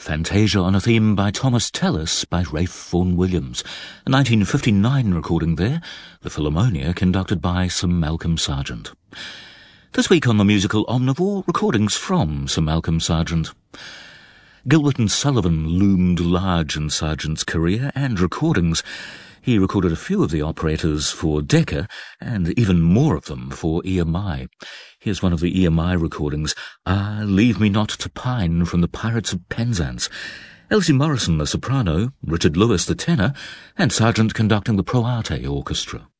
Fantasia on a Theme by Thomas Tallis by Ralph Vaughan Williams. A 1959 recording there, the Philharmonia conducted by Sir Malcolm Sargent. This week on the Musical Omnivore, recordings from Sir Malcolm Sargent. Gilbert and Sullivan loomed large in Sargent's career and recordings. He recorded a few of the operettas for Decca, and even more of them for EMI. Here's one of the EMI recordings, Ah, Leave Me Not to Pine, from the Pirates of Penzance. Elsie Morrison, the soprano, Richard Lewis, the tenor, and Sargent conducting the Pro Arte Orchestra.